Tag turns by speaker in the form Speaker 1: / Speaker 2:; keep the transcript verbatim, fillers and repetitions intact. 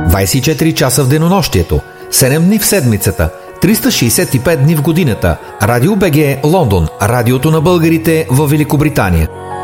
Speaker 1: двайсет и четири часа в денонощието, седем дни в седмицата, триста шейсет и пет дни в годината. Радио БГ Лондон, радиото на българите във Великобритания.